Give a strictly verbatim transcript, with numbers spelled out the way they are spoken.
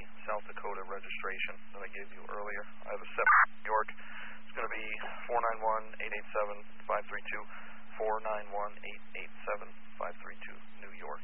South Dakota registration that I gave you earlier. I have a seven New York. It's going to be four nine one, eight eight seven, five three two, four nine one, eight eight seven, five three two, New York.